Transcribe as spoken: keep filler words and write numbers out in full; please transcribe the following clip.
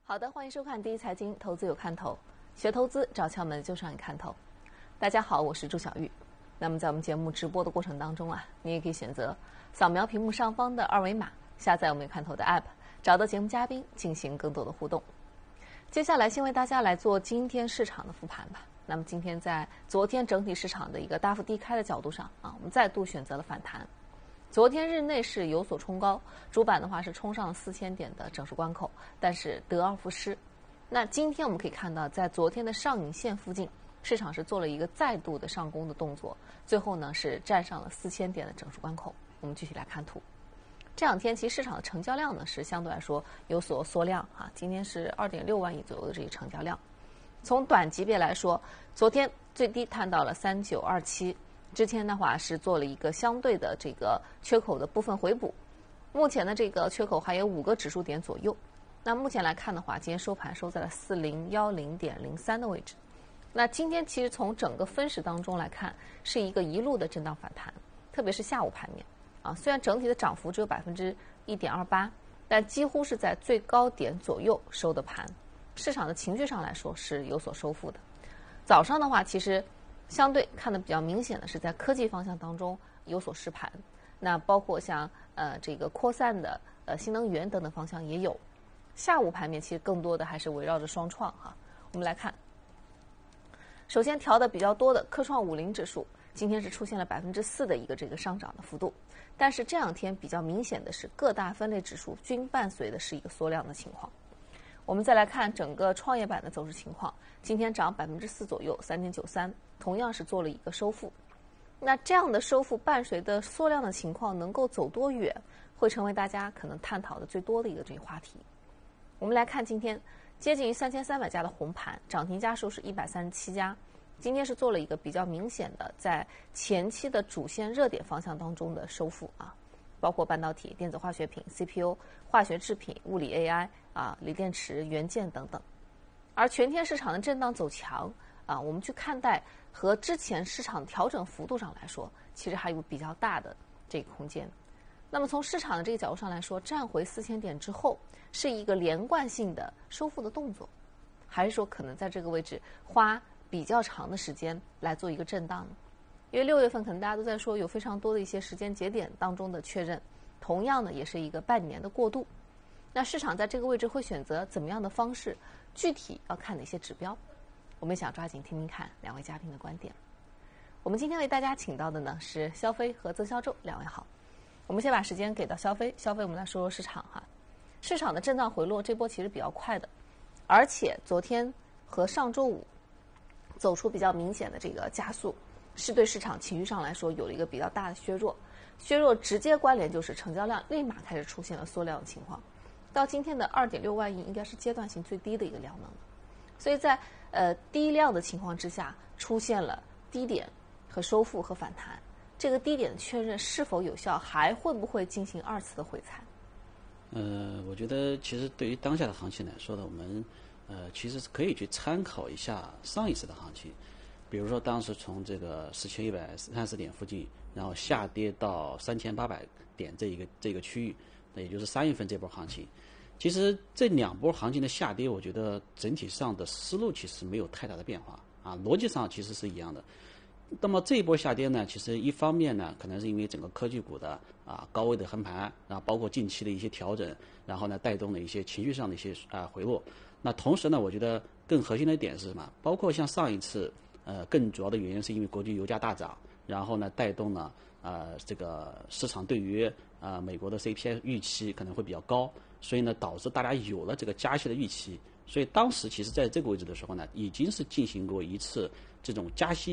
好的，欢迎收看第一财经投资有看头，学投资找窍门就是让你看透。大家好，我是朱小玉。那么在我们节目直播的过程当中啊，你也可以选择扫描屏幕上方的二维码，下载我们有看头的 App， 找到节目嘉宾进行更多的互动。接下来先为大家来做今天市场的复盘吧。那么今天在昨天整体市场的一个大幅低开的角度上啊，我们再度选择了反弹。昨天日内是有所冲高，主板的话是冲上了四千点的整数关口，但是得而复失。那今天我们可以看到，在昨天的上影线附近，市场是做了一个再度的上攻的动作，最后呢是站上了四千点的整数关口。我们继续来看图。这两天其实市场的成交量呢是相对来说有所缩量啊，今天是二点六万亿左右的这个成交量。从短级别来说，昨天最低探到了三九二七。之前的话是做了一个相对的这个缺口的部分回补，目前的这个缺口还有五个指数点左右。那目前来看的话，今天收盘收在了四零一零点零三的位置。那今天其实从整个分时当中来看，是一个一路的震荡反弹，特别是下午盘面啊，虽然整体的涨幅只有百分之一点二八，但几乎是在最高点左右收的盘。市场的情绪上来说是有所收复的。早上的话，其实相对看得比较明显的是在科技方向当中有所失盘，那包括像呃这个扩散的呃新能源等等方向也有。下午盘面其实更多的还是围绕着双创哈。我们来看，首先调的比较多的科创五零指数，今天是出现了百分之四的一个这个上涨的幅度，但是这两天比较明显的是各大分类指数均伴随的是一个缩量的情况。我们再来看整个创业板的走势情况，今天涨百分之四左右，三点九三，同样是做了一个收复。那这样的收复伴随的缩量的情况能够走多远，会成为大家可能探讨的最多的一个这个话题。我们来看今天接近于三千三百家的红盘，涨停家数是一百三十七家，今天是做了一个比较明显的在前期的主线热点方向当中的收复啊。包括半导体、电子化学品、C P U、化学制品、物理 A I 啊、锂电池、元件等等。而全天市场的震荡走强啊，我们去看待和之前市场调整幅度上来说，其实还有比较大的这个空间。那么从市场的这个角度上来说，站回四千点之后是一个连贯性的收复的动作，还是说可能在这个位置花比较长的时间来做一个震荡呢？因为六月份可能大家都在说有非常多的一些时间节点当中的确认，同样呢也是一个半年的过渡。那市场在这个位置会选择怎么样的方式？具体要看哪些指标？我们想抓紧听听看两位嘉宾的观点。我们今天为大家请到的呢是肖飞和曾肖宙两位好。我们先把时间给到肖飞，肖飞我们来说说市场哈。市场的震荡回落这波其实比较快的，而且昨天和上周五走出比较明显的这个加速。是对市场情绪上来说有了一个比较大的削弱，削弱直接关联就是成交量立马开始出现了缩量的情况，到今天的二点六万亿应该是阶段性最低的一个量能，所以在呃低量的情况之下出现了低点和收复和反弹，这个低点的确认是否有效，还会不会进行二次的回踩？ 呃，我觉得其实对于当下的行情来说呢，我们呃其实是可以去参考一下上一次的行情。比如说，当时从这个四千一百三十点附近，然后下跌到三千八百点这一个这个区域，那也就是三月份这波行情。其实这两波行情的下跌，我觉得整体上的思路其实没有太大的变化啊，逻辑上其实是一样的。那么这一波下跌呢，其实一方面呢，可能是因为整个科技股的啊高位的横盘，然后包括近期的一些调整，然后呢带动了一些情绪上的一些啊回落。那同时呢，我觉得更核心的一点是什么？包括像上一次。呃，更主要的原因是因为国际油价大涨，然后呢，带动了呃这个市场对于呃美国的 C P I 预期可能会比较高，所以呢，导致大家有了这个加息的预期。所以当时其实在这个位置的时候呢，已经是进行过一次这种加息